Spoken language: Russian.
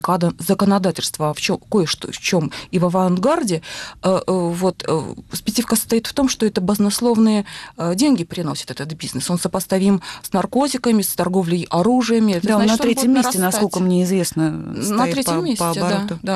законодательство кое-что в чем и в авангарде, специфика состоит в том, что это баснословные деньги приносит этот бизнес. Он сопоставим с наркотиками, с торговлей оружием. Да, он на третьем месте, насколько мне известно, на третьем месте, по обороту. Да.